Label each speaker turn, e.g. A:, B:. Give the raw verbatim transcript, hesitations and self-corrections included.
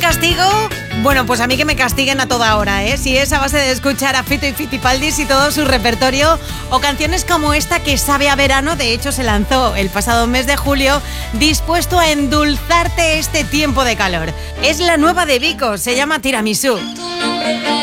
A: castigo? Bueno, pues a mí que me castiguen a toda hora, ¿eh? Si es a base de escuchar a Fito y Fitipaldis y todo su repertorio, o canciones como esta que sabe a verano, de hecho se lanzó el pasado mes de julio, dispuesto a endulzarte este tiempo de calor. Es la nueva de Vico, se llama Tiramisú.